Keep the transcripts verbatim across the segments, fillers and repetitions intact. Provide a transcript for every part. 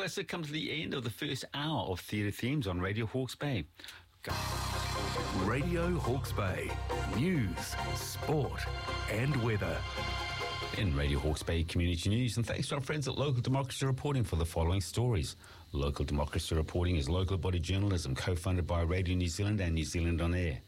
Well, that's it. Comes to the end of the first hour of Theatre Themes on Radio Hawke's Bay. Go. Radio Hawke's Bay. News, sport and weather. In Radio Hawke's Bay Community News, and thanks to our friends at Local Democracy Reporting for the following stories. Local Democracy Reporting is local body journalism co-funded by Radio New Zealand and New Zealand On Air.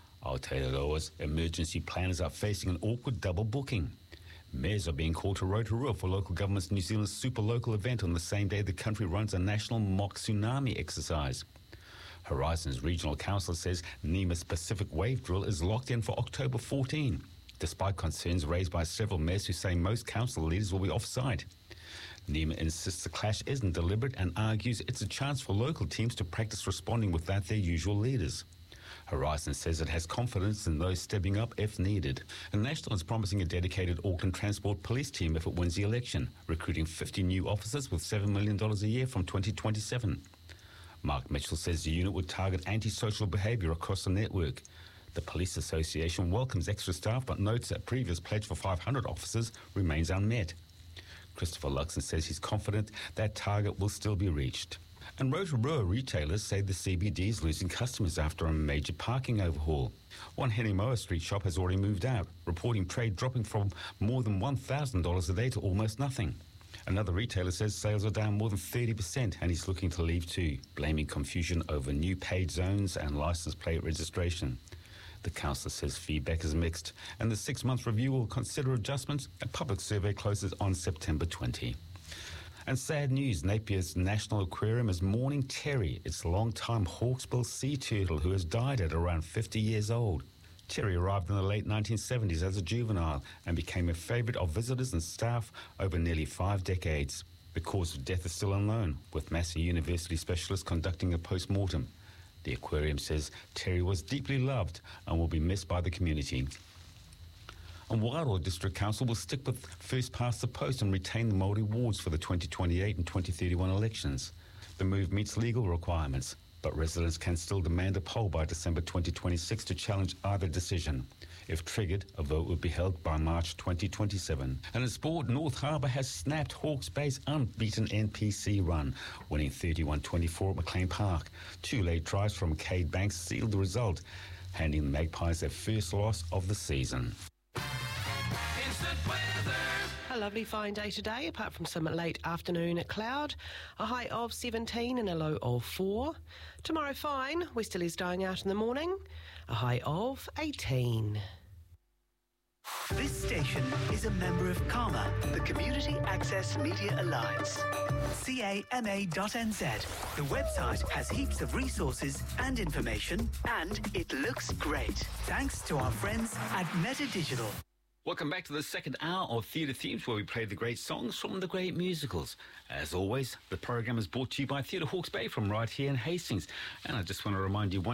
Aotearoa's emergency planners are facing an awkward double booking. Mayors are being called to Rotorua for local government's New Zealand's super local event on the same day the country runs a national mock tsunami exercise. Horizons Regional Council says NEMA's Pacific Wave Drill is locked in for October fourteenth, despite concerns raised by several mayors who say most council leaders will be off-site. NEMA insists the clash isn't deliberate and argues it's a chance for local teams to practice responding without their usual leaders. Horizon says it has confidence in those stepping up if needed. And National is promising a dedicated Auckland Transport Police team if it wins the election, recruiting fifty new officers with seven million dollars a year from twenty twenty-seven. Mark Mitchell says the unit would target antisocial behaviour across the network. The Police Association welcomes extra staff but notes that previous pledge for five hundred officers remains unmet. Christopher Luxon says he's confident that target will still be reached. And Rotorua retailers say the C B D is losing customers after a major parking overhaul. One Henimoa Street shop has already moved out, reporting trade dropping from more than one thousand dollars a day to almost nothing. Another retailer says sales are down more than thirty percent and he's looking to leave too, blaming confusion over new paid zones and license plate registration. The council says feedback is mixed and the six-month review will consider adjustments. A public survey closes on September twentieth. And sad news, Napier's National Aquarium is mourning Terry, its long-time hawksbill sea turtle who has died at around fifty years old. Terry arrived in the late nineteen seventies as a juvenile and became a favourite of visitors and staff over nearly five decades. The cause of death is still unknown, with Massey University specialists conducting a post-mortem. The aquarium says Terry was deeply loved and will be missed by the community. And Wairoa District Council will stick with first past the post and retain the Māori wards for the twenty twenty-eight and twenty thirty-one elections. The move meets legal requirements, but residents can still demand a poll by December twenty twenty-six to challenge either decision. If triggered, a vote would be held by March twenty twenty-seven. And in sport, North Harbour has snapped Hawke's Bay's unbeaten N P C run, winning thirty-one twenty-four at McLean Park. Two late tries from Cade Banks sealed the result, handing the Magpies their first loss of the season. A lovely fine day today, apart from some late afternoon cloud. A high of seventeen and a low of four. Tomorrow fine, westerlies dying out in the morning. A high of eighteen. This station is a member of CAMA, the Community Access Media Alliance. C A M A dot N Z. The website has heaps of resources and information, and it looks great. Thanks to our friends at Meta Digital. Welcome back to the second hour of Theatre Themes, where we play the great songs from the great musicals. As always, the program is brought to you by Theatre Hawke's Bay from right here in Hastings. And I just want to remind you once